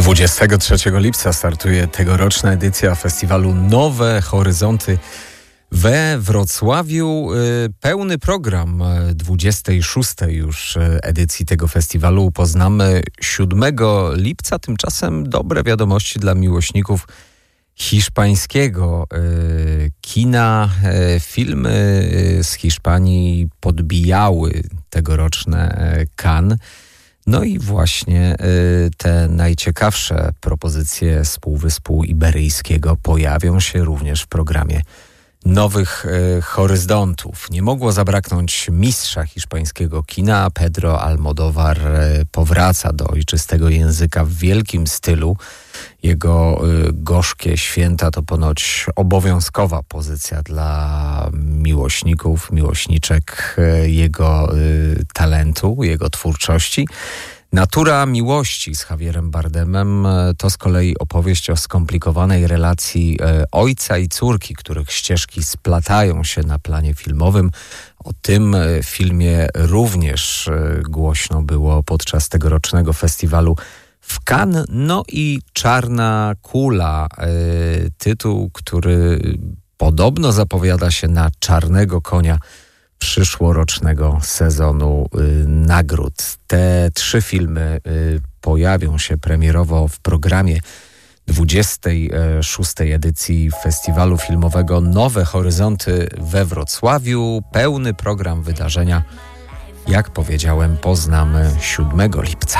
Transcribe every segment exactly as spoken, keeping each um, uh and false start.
dwudziestego trzeciego lipca startuje tegoroczna edycja festiwalu Nowe Horyzonty we Wrocławiu. Pełny program dwudziestej szóstej już edycji tego festiwalu poznamy siódmego lipca. Tymczasem dobre wiadomości dla miłośników hiszpańskiego kina. Filmy z Hiszpanii podbijały tegoroczne Cannes. No i właśnie y, te najciekawsze propozycje z Półwyspu Iberyjskiego pojawią się również w programie Nowych y, Horyzontów. Nie mogło zabraknąć mistrza hiszpańskiego kina. Pedro Almodóvar y, powraca do ojczystego języka w wielkim stylu. Jego y, gorzkie święta to ponoć obowiązkowa pozycja dla miłośników, miłośniczek y, jego y, talentu, jego twórczości. Natura miłości z Javierem Bardemem to z kolei opowieść o skomplikowanej relacji y, ojca i córki, których ścieżki splatają się na planie filmowym. O tym y, filmie również y, głośno było podczas tegorocznego festiwalu w Cannes. No i Czarna Kula, y, tytuł, który podobno zapowiada się na czarnego konia przyszłorocznego sezonu y, nagród. Te trzy filmy y, pojawią się premierowo w programie dwudziestej szóstej edycji festiwalu filmowego Nowe Horyzonty we Wrocławiu. Pełny program wydarzenia, jak powiedziałem, poznamy siódmego lipca.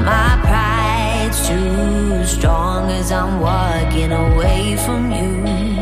Too strong as I'm walking away from you.